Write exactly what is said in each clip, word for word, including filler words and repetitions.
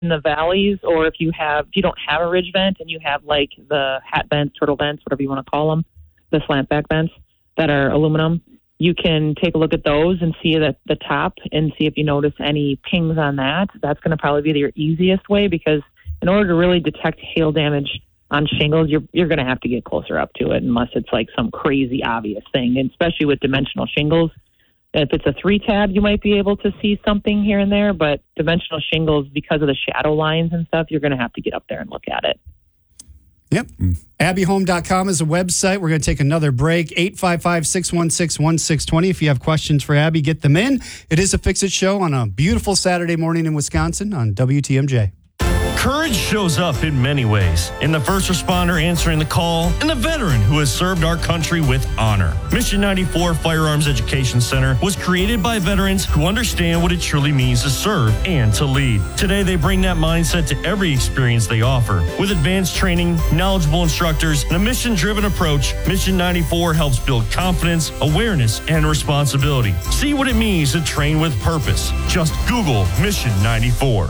in the valleys, or if you have, if you don't have a ridge vent and you have like the hat vents, turtle vents, whatever you want to call them, the slant back vents that are aluminum, you can take a look at those and see that the top and see if you notice any pings on that. That's going to probably be your easiest way, because in order to really detect hail damage on shingles, you're you're going to have to get closer up to it, unless it's like some crazy obvious thing. And especially with dimensional shingles, if it's a three tab, you might be able to see something here and there. But dimensional shingles, because of the shadow lines and stuff, you're going to have to get up there and look at it. Yep. Mm. Abby Home dot com is a website. We're going to take another break. eight five five, six one six, one six two zero. If you have questions for Abby, get them in. It is a Fix It show on a beautiful Saturday morning in Wisconsin on W T M J. Courage shows up in many ways. In the first responder answering the call, and the veteran who has served our country with honor. Mission ninety-four Firearms Education Center was created by veterans who understand what it truly means to serve and to lead. Today, they bring that mindset to every experience they offer. With advanced training, knowledgeable instructors, and a mission-driven approach, Mission ninety-four helps build confidence, awareness, and responsibility. See what it means to train with purpose. Just Google Mission ninety-four.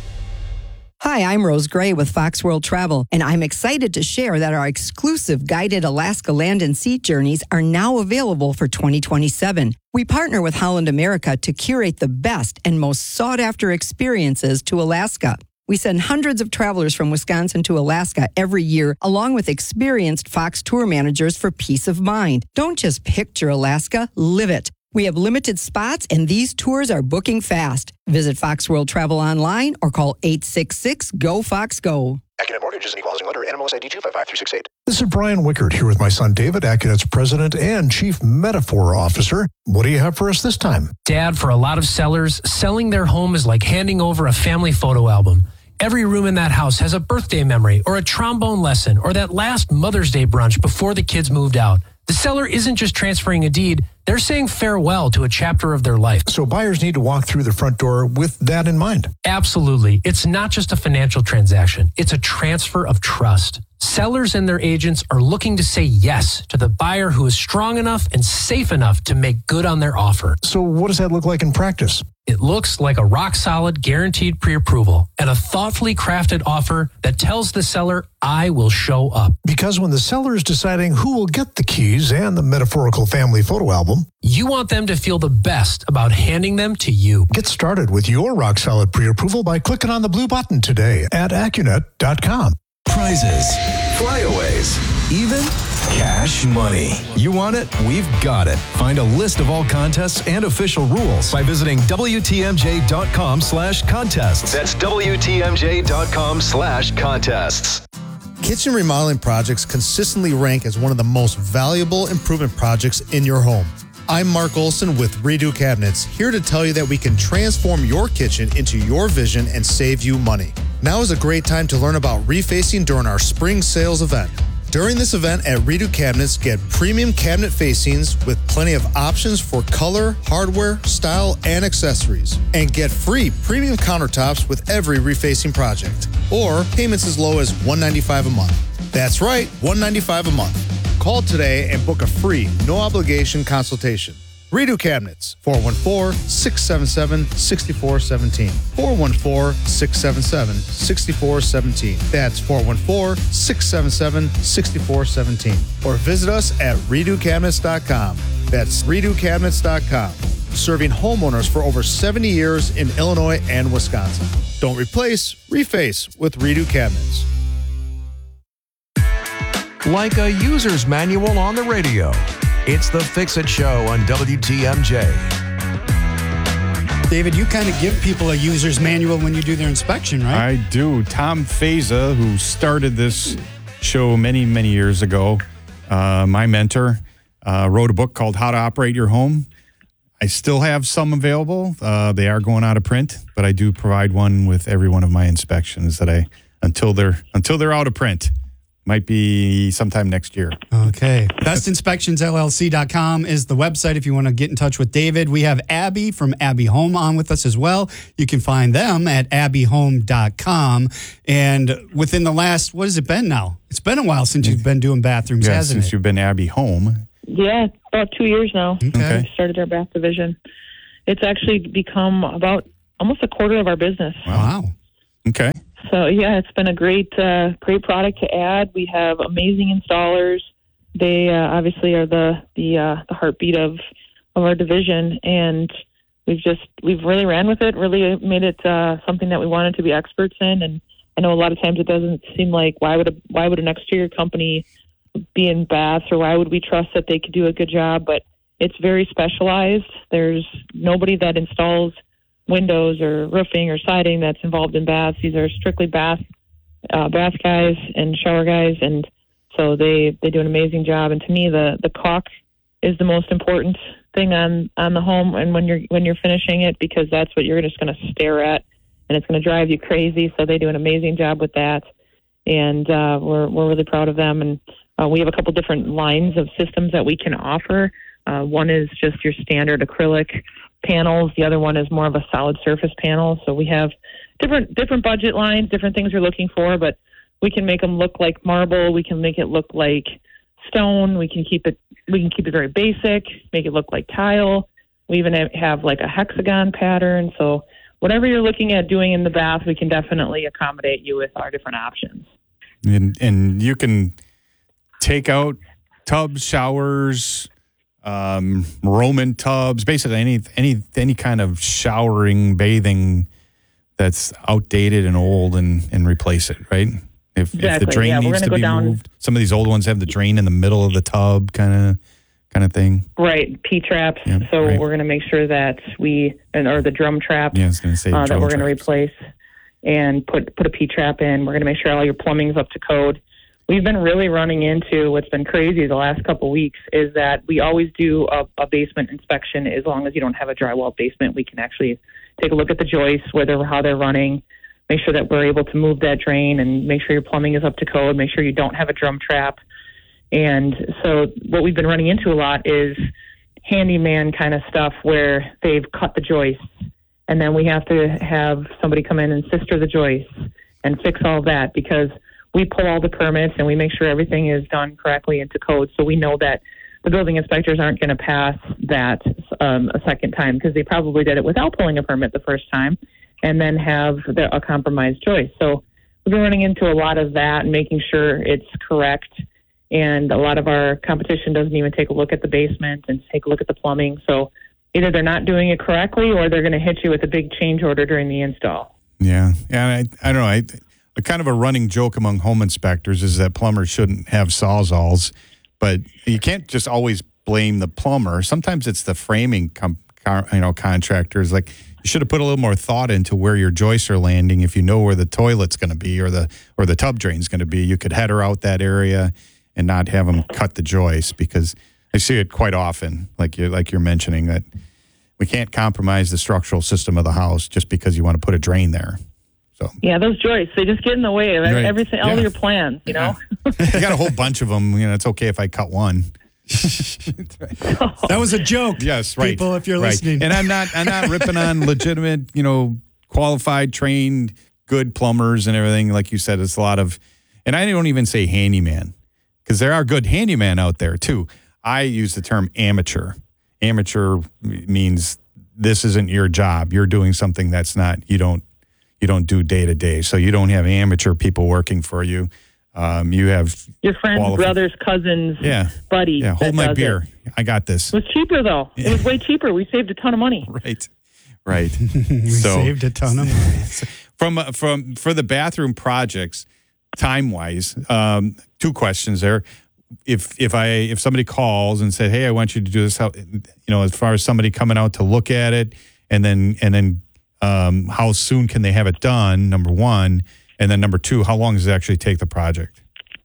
Hi, I'm Rose Gray with Fox World Travel, and I'm excited to share that our exclusive guided Alaska land and sea journeys are now available for twenty twenty-seven. We partner with Holland America to curate the best and most sought-after experiences to Alaska. We send hundreds of travelers from Wisconsin to Alaska every year, along with experienced Fox tour managers for peace of mind. Don't just picture Alaska, live it. We have limited spots, and these tours are booking fast. Visit Fox World Travel online or call eight six six, G O, FOX, GO. Accunet Mortgage is an equal housing lender. N M L S I D two five five three six eight. This is Brian Wickert here with my son David, Accunet's president and chief metaphor officer. What do you have for us this time? Dad, for a lot of sellers, selling their home is like handing over a family photo album. Every room in that house has a birthday memory or a trombone lesson or that last Mother's Day brunch before the kids moved out. The seller isn't just transferring a deed, they're saying farewell to a chapter of their life. So buyers need to walk through the front door with that in mind. Absolutely. It's not just a financial transaction. It's a transfer of trust. Sellers and their agents are looking to say yes to the buyer who is strong enough and safe enough to make good on their offer. So what does that look like in practice? It looks like a rock-solid, guaranteed pre-approval and a thoughtfully crafted offer that tells the seller, I will show up. Because when the seller is deciding who will get the keys and the metaphorical family photo album, you want them to feel the best about handing them to you. Get started with your rock-solid pre-approval by clicking on the blue button today at Accunet dot com. Prizes, flyaways, even cash money. You want it? We've got it. Find a list of all contests and official rules by visiting W T M J dot com slash contests. That's W T M J dot com slash contests. Kitchen remodeling projects consistently rank as one of the most valuable improvement projects in your home. I'm Mark Olson with Redo Cabinets, here to tell you that we can transform your kitchen into your vision and save you money. Now is a great time to learn about refacing during our spring sales event. During this event at Redo Cabinets, get premium cabinet facings with plenty of options for color, hardware, style, and accessories. And get free premium countertops with every refacing project. Or payments as low as one hundred ninety-five dollars a month. That's right, one hundred ninety-five dollars a month. Call today and book a free, no-obligation consultation. Redo Cabinets, four one four, six seven seven, six four one seven. four one four, six seven seven, six four one seven. That's four one four, six seven seven, six four one seven. Or visit us at redo cabinets dot com. That's redo cabinets dot com. Serving homeowners for over seventy years in Illinois and Wisconsin. Don't replace, reface with Redo Cabinets. Like a user's manual on the radio, it's the Fix It Show on W T M J. David, you kind of give people a user's manual when you do their inspection, right? I do. Tom Feza, who started this show many, many years ago, uh, my mentor, uh, wrote a book called How to Operate Your Home. I still have some available. Uh, they are going out of print, but I do provide one with every one of my inspections that I until they're until they're out of print. Might be sometime next year. Okay. best inspections L L C dot com is the website if you want to get in touch with David. We have Abby from Abby Home on with us as well. You can find them at abby home dot com. And within the last, what has it been now? It's been a while since you've been doing bathrooms, yeah, hasn't since it? you've been Abby Home. Yeah, about two years now. Okay. We started our bath division. It's actually become about almost a quarter of our business. Wow. Okay. So yeah, it's been a great, uh, great product to add. We have amazing installers. They uh, obviously are the the, uh, the heartbeat of of our division, and we've just we've really ran with it. Really made it uh, something that we wanted to be experts in. And I know a lot of times it doesn't seem like why would a why would an exterior company be in baths, or why would we trust that they could do a good job? But it's very specialized. There's nobody that installs windows or roofing or siding that's involved in baths. These are strictly bath uh, bath guys and shower guys, and so they, they do an amazing job. And to me, the, the caulk is the most important thing on, on the home, and when you're when you're finishing it, because that's what you're just going to stare at, and it's going to drive you crazy. So they do an amazing job with that, and uh, we're we're really proud of them. And uh, we have a couple different lines of systems that we can offer. Uh, one is just your standard acrylic panels. The other one is more of a solid surface panel. So we have different different budget lines, different things you're looking for, but we can make them look like marble. We can make it look like stone. We can keep it we can keep it very basic, make it look like tile. We even have like a hexagon pattern. So whatever you're looking at doing in the bath, we can definitely accommodate you with our different options. And and you can take out tubs, showers, um, Roman tubs, basically any any any kind of showering, bathing that's outdated and old, and, and replace it, right? If, exactly. if the drain yeah, needs to go be down, moved. Some of these old ones have the drain in the middle of the tub, kind of kind of thing. Right, P-traps. Yeah, so right. we're going to make sure that we, or the drum traps yeah, I was gonna say uh, that we're going to traps. replace and put, put a P-trap in. We're going to make sure all your plumbing's up to code. We've been really running into what's been crazy the last couple of weeks is that we always do a, a basement inspection. As long as you don't have a drywall basement, we can actually take a look at the joists, where they're, how they're running, make sure that we're able to move that drain, and make sure your plumbing is up to code, make sure you don't have a drum trap. And so what we've been running into a lot is handyman kind of stuff where they've cut the joists, and then we have to have somebody come in and sister the joists and fix all that, because we pull all the permits and we make sure everything is done correctly into code. So we know that the building inspectors aren't going to pass that um, a second time, because they probably did it without pulling a permit the first time and then have the, a compromised joist. So we've been running into a lot of that and making sure it's correct. And a lot of our competition doesn't even take a look at the basement and take a look at the plumbing. So either they're not doing it correctly, or they're going to hit you with a big change order during the install. Yeah. Yeah. I, I don't know. I, a kind of a running joke among home inspectors is that plumbers shouldn't have sawzalls, but you can't just always blame the plumber. Sometimes it's the framing com, you know, contractors. Like, you should have put a little more thought into where your joists are landing. If you know where the toilet's going to be, or the or the tub drain's going to be, you could header out that area and not have them cut the joist, because I see it quite often, like you're, like you're mentioning, that we can't compromise the structural system of the house just because you want to put a drain there. So yeah, those joists, they just get in the way of right. everything, all yeah. your plans, you know? You got a whole bunch of them. You know, it's okay if I cut one. That was a joke. Yes, right. People, if you're right. listening. And I'm not I'm not ripping on legitimate, you know, qualified, trained, good plumbers and everything. Like you said, it's a lot of, and I don't even say handyman, because there are good handyman out there too. I use the term amateur. Amateur means this isn't your job. You're doing something that's not, you don't, you don't do day to day. So you don't have amateur people working for you. Um, you have your friends, qualified. brothers, cousins, yeah. buddies. Yeah, hold my beer. It. I got this. It was cheaper, though. Yeah. It was way cheaper. We saved a ton of money. Right, right. we so, saved a ton of money. From, from, for the bathroom projects, time-wise, um, two questions there. If if I if somebody calls and said, hey, I want you to do this, how, you know, as far as somebody coming out to look at it, and then and then um, how soon can they have it done, number one? And then number two, how long does it actually take the project?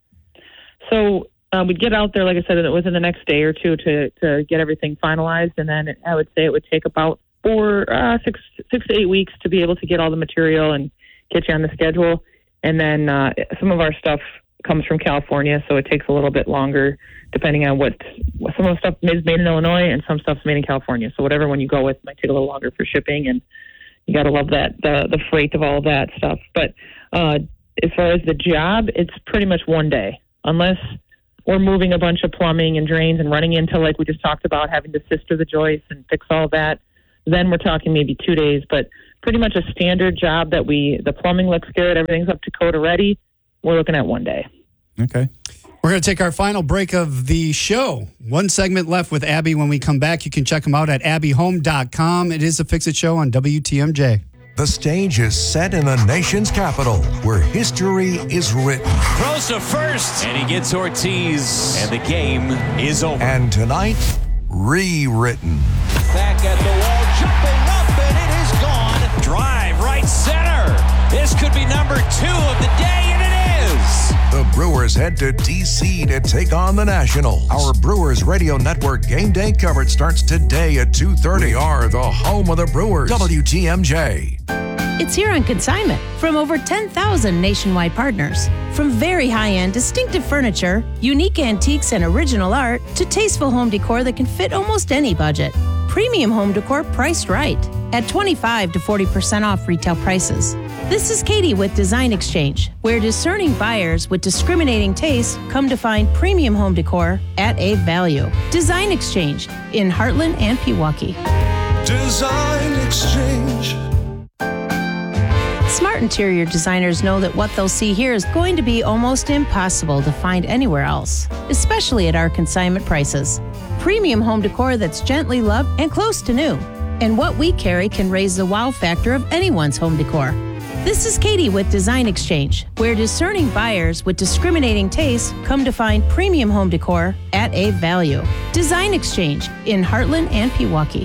So uh, we'd get out there, like I said, within the next day or two to, to get everything finalized. And then I would say it would take about four, uh, six, six to eight weeks to be able to get all the material and get you on the schedule. And then uh, some of our stuff comes from California, so it takes a little bit longer depending on what, some of the stuff is made in Illinois and some stuff's made in California. So whatever one you go with might take a little longer for shipping, and you got to love that, the, the freight of all of that stuff. But uh, as far as the job, it's pretty much one day, unless we're moving a bunch of plumbing and drains and running into, like we just talked about, having to sister the joists and fix all that. Then we're talking maybe two days. But pretty much a standard job that we, the plumbing looks good, everything's up to code already, we're looking at one day. Okay. We're going to take our final break of the show. One segment left with Abby. When we come back, you can check them out at abby home dot com. It is a Fix It Show on W T M J. The stage is set in the nation's capital, where history is written. Throws to first, and he gets Ortiz, and the game is over. And tonight, rewritten. Back at the wall, jumping up, and it is gone. Drive, right center. This could be number two of the day, and it is. The Brewers head to D C to take on the Nationals. Our Brewers Radio Network game day coverage starts today at two thirty. We are the home of the Brewers. W T M J. It's here on consignment from over ten thousand nationwide partners. From very high-end, distinctive furniture, unique antiques and original art, to tasteful home decor that can fit almost any budget. Premium home decor priced right at twenty-five to forty percent off retail prices. This is Katie with Design Exchange, where discerning buyers with discriminating taste come to find premium home decor at a value. Design Exchange in Heartland and Pewaukee. Design Exchange. Smart interior designers know that what they'll see here is going to be almost impossible to find anywhere else, especially at our consignment prices. Premium home decor that's gently loved and close to new. And what we carry can raise the wow factor of anyone's home decor. This is Katie with Design Exchange, where discerning buyers with discriminating tastes come to find premium home decor at a value. Design Exchange in Heartland and Pewaukee.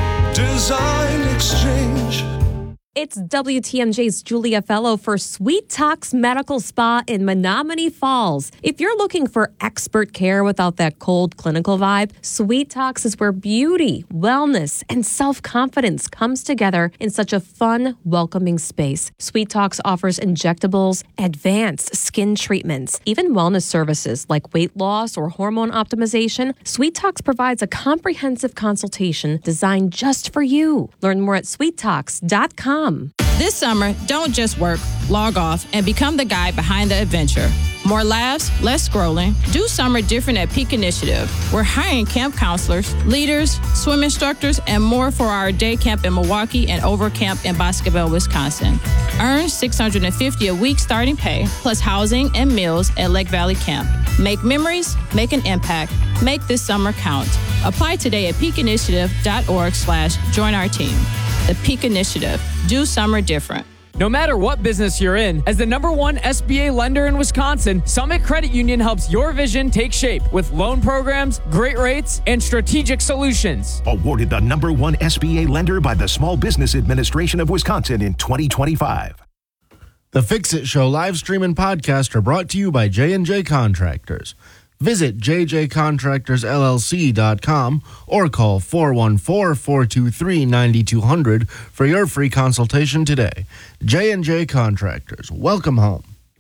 Design Exchange. It's W T M J's Julia Fellow for Sweet Talks Medical Spa in Menominee Falls. If you're looking for expert care without that cold clinical vibe, Sweet Talks is where beauty, wellness, and self-confidence comes together in such a fun, welcoming space. Sweet Talks offers injectables, advanced skin treatments, even wellness services like weight loss or hormone optimization. Sweet Talks provides a comprehensive consultation designed just for you. Learn more at sweet talks dot com. This summer, don't just work, log off, and become the guy behind the adventure. More laughs, less scrolling. Do summer different at Peak Initiative. We're hiring camp counselors, leaders, swim instructors, and more for our day camp in Milwaukee and over camp in Boscobel, Wisconsin. Earn six hundred fifty dollars a week starting pay, plus housing and meals at Lake Valley Camp. Make memories, make an impact, make this summer count. Apply today at peak initiative dot org slash join our team. The Peak Initiative. Do summer different. No matter what business you're in, as the number one S B A lender in Wisconsin, Summit Credit Union helps your vision take shape with loan programs, great rates, and strategic solutions. Awarded the number one S B A lender by the Small Business Administration of Wisconsin in twenty twenty-five. The Fix It Show live stream and podcast are brought to you by J and J Contractors. Visit j j contractors l l c dot com or call four one four, four two three, nine two zero zero for your free consultation today. J and J Contractors, welcome home.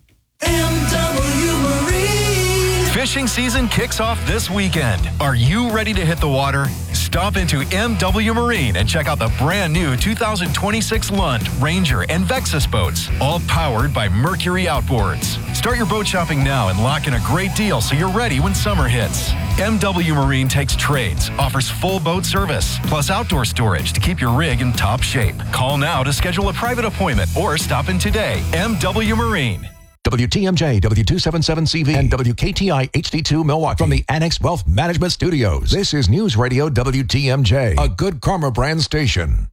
M W Marine. Fishing season kicks off this weekend. Are you ready to hit the water? Stop into M W Marine and check out the brand new two thousand twenty-six Lund, Ranger, and Vexus boats, all powered by Mercury Outboards. Start your boat shopping now and lock in a great deal so you're ready when summer hits. M W Marine takes trades, offers full boat service, plus outdoor storage to keep your rig in top shape. Call now to schedule a private appointment or stop in today. M W Marine. W T M J, W two seventy-seven C V, and W K T I H D two Milwaukee from the Annex Wealth Management Studios. This is News Radio W T M J, a Good Karma brand station.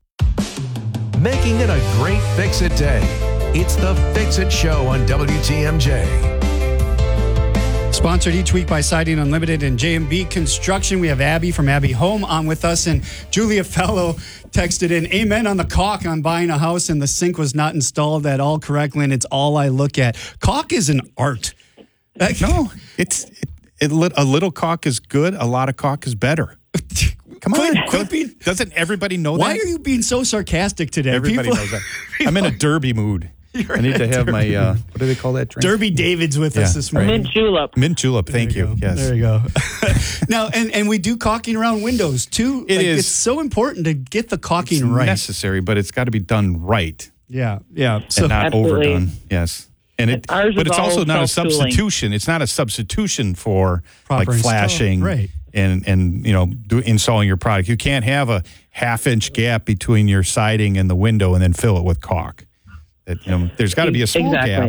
Making it a great Fix-It day. It's the Fix-It Show on W T M J. Sponsored each week by Siding Unlimited and J and B Construction. We have Abby from Abby Home on with us, and Julia Fellow texted in, amen on the caulk on buying a house and the sink was not installed at all correctly, and it's all I look at. Caulk is an art. No, it's it, it, a little caulk is good. A lot of caulk is better. Come on. Quit, quit being, doesn't everybody know why that? Why are you being so sarcastic today? Everybody People, knows that. I'm in a derby mood. You're I need to have my, uh, what do they call that drink? Derby David's with yeah, us this morning. Mint julep. Mint julep, thank you. you. Yes. There you go. Now, and, and we do caulking around windows too. It like, is. It's so important to get the caulking it's right. necessary, but it's got to be done right. Yeah, yeah. So, and not absolutely. overdone. Yes. And it, Ours but it's also not a self-tooling. substitution. It's not a substitution for Proper like flashing install. Right. and, and, you know, do, installing your product. You can't have a, half inch gap between your siding and the window and then fill it with caulk. That, you know, there's got to be a small Exactly.